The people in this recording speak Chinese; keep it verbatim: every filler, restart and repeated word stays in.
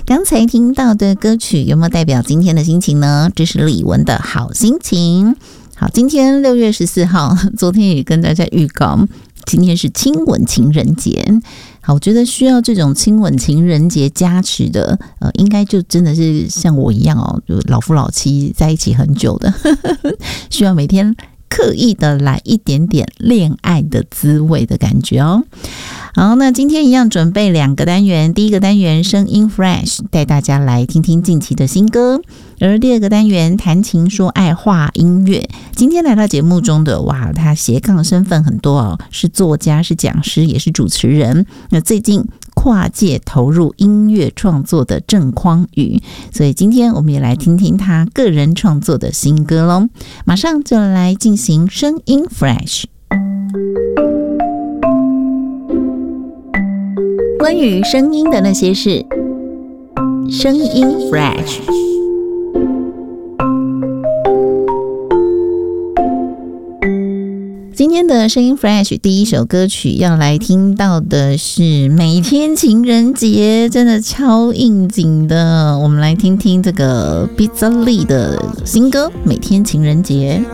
刚才听到的歌曲有没有代表今天的心情呢？这是李玟的好心情。好，今天六月十四号，昨天也跟大家预告，今天是亲吻情人节。好，我觉得需要这种亲吻情人节加持的，呃，应该就真的是像我一样哦，就老夫老妻在一起很久的，需要每天刻意的来一点点恋爱的滋味的感觉哦。好，那今天一样准备两个单元，第一个单元声音 Fresh 带大家来听听近期的新歌，而第二个单元谈情说爱话音乐。今天来到节目中的哇，他斜杠身份很多哦，是作家，是讲师，也是主持人。那最近跨界投入音乐创作的郑匡宇，所以今天我们也来听听他个人创作的新歌咯。马上就来进行声音 Fresh。关于声音的那些事，声音 Fresh。今天的声音 Fresh 第一首歌曲要来听到的是每天情人节，真的超应景的。我们来听听这个 Pizza Lee 的新歌《每天情人节》。